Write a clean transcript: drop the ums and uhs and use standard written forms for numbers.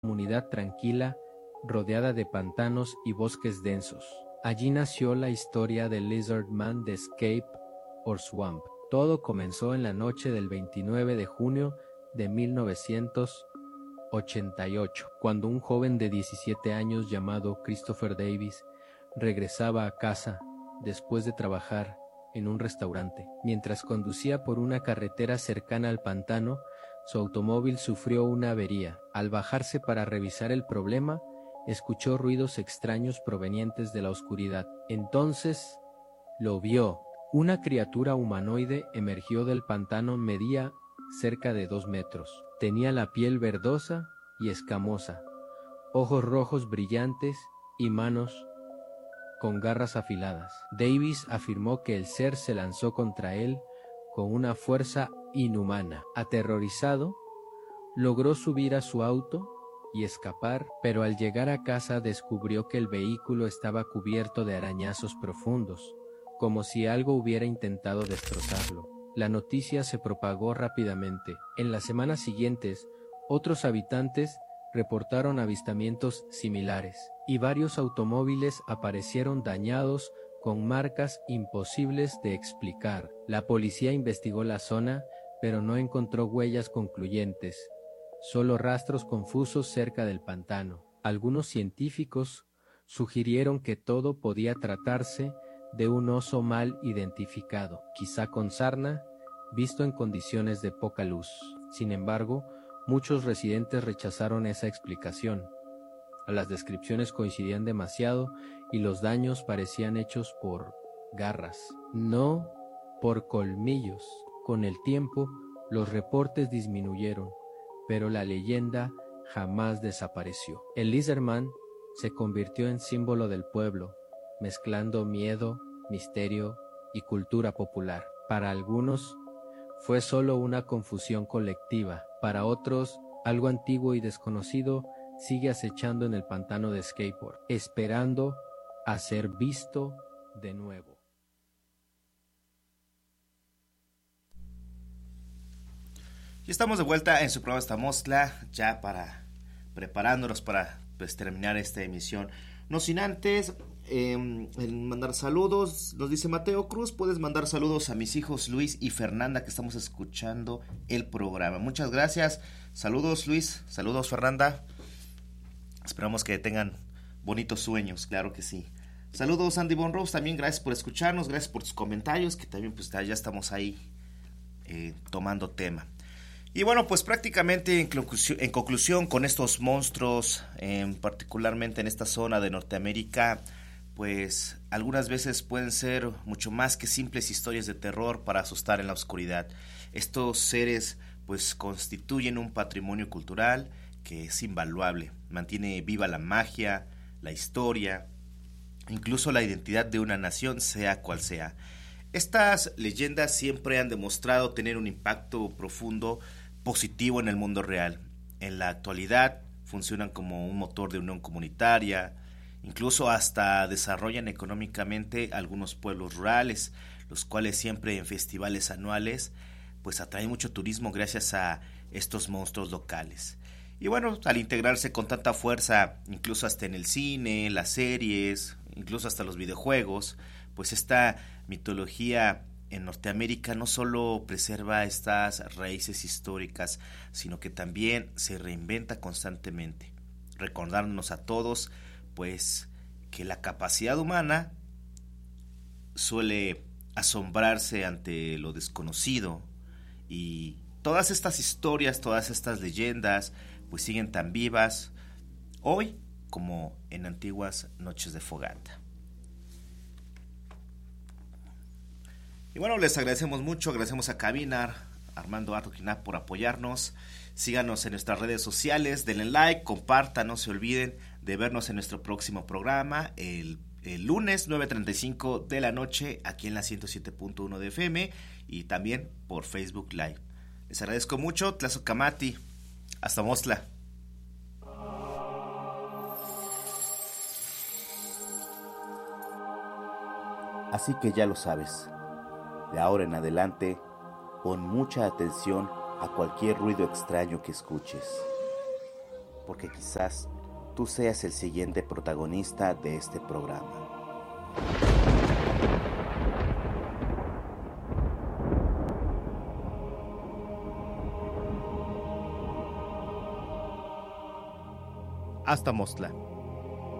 comunidad tranquila, rodeada de pantanos y bosques densos. Allí nació la historia de Lizard Man de Escape or Swamp. Todo comenzó en la noche del 29 de junio de 1988, cuando un joven de 17 años llamado Christopher Davis regresaba a casa después de trabajar en un restaurante. Mientras conducía por una carretera cercana al pantano, su automóvil sufrió una avería. Al bajarse para revisar el problema, escuchó ruidos extraños provenientes de la oscuridad. Entonces, lo vio. Una criatura humanoide emergió del pantano. Medía cerca de 2 metros. Tenía la piel verdosa y escamosa, ojos rojos brillantes y manos con garras afiladas. Davis afirmó que el ser se lanzó contra él con una fuerza inhumana. Aterrorizado, logró subir a su auto y escapar, pero al llegar a casa descubrió que el vehículo estaba cubierto de arañazos profundos, como si algo hubiera intentado destrozarlo. La noticia se propagó rápidamente. En las semanas siguientes, otros habitantes reportaron avistamientos similares, y varios automóviles aparecieron dañados con marcas imposibles de explicar. La policía investigó la zona, pero no encontró huellas concluyentes, solo rastros confusos cerca del pantano. Algunos científicos sugirieron que todo podía tratarse de un oso mal identificado, quizá con sarna, visto en condiciones de poca luz. Sin embargo, muchos residentes rechazaron esa explicación. Las descripciones coincidían demasiado y los daños parecían hechos por garras, no por colmillos. Con el tiempo, los reportes disminuyeron, pero la leyenda jamás desapareció. El Lizardman se convirtió en símbolo del pueblo, mezclando miedo, misterio y cultura popular. Para algunos, fue solo una confusión colectiva. Para otros, algo antiguo y desconocido sigue acechando en el pantano de Skateboard, esperando a ser visto de nuevo. Y estamos de vuelta en su programa Estamosla, ya preparándonos para terminar esta emisión. No sin antes mandar saludos. Nos dice Mateo Cruz: puedes mandar saludos a mis hijos Luis y Fernanda, que estamos escuchando el programa. Muchas gracias. Saludos Luis, saludos Fernanda. Esperamos que tengan bonitos sueños, claro que sí. Saludos Andy Von Rose, también gracias por escucharnos, gracias por tus comentarios, que también pues ya estamos ahí tomando tema. Y bueno, pues prácticamente en conclusión con estos monstruos, particularmente en esta zona de Norteamérica, pues algunas veces pueden ser mucho más que simples historias de terror para asustar en la oscuridad. Estos seres pues constituyen un patrimonio cultural que es invaluable, mantiene viva la magia, la historia, incluso la identidad de una nación, sea cual sea. Estas leyendas siempre han demostrado tener un impacto profundo, positivo en el mundo real. En la actualidad funcionan como un motor de unión comunitaria, incluso hasta desarrollan económicamente algunos pueblos rurales, los cuales siempre en festivales anuales pues atraen mucho turismo gracias a estos monstruos locales. Y bueno, al integrarse con tanta fuerza, incluso hasta en el cine, las series, incluso hasta los videojuegos, pues esta mitología en Norteamérica no solo preserva estas raíces históricas, sino que también se reinventa constantemente, recordándonos a todos, pues, que la capacidad humana suele asombrarse ante lo desconocido, y todas estas historias, todas estas leyendas, pues siguen tan vivas hoy como en antiguas noches de fogata. Y bueno, les agradecemos mucho, agradecemos a Cabinar, Armando Artoquina por apoyarnos. Síganos en nuestras redes sociales, denle like, compartan, no se olviden de vernos en nuestro próximo programa el lunes 9:35 de la noche aquí en la 107.1 de FM y también por Facebook Live. Les agradezco mucho, Tlazocamati, hasta Mostla. Así que ya lo sabes, de ahora en adelante, pon mucha atención a cualquier ruido extraño que escuches, porque quizás tú seas el siguiente protagonista de este programa. Hasta Mostla.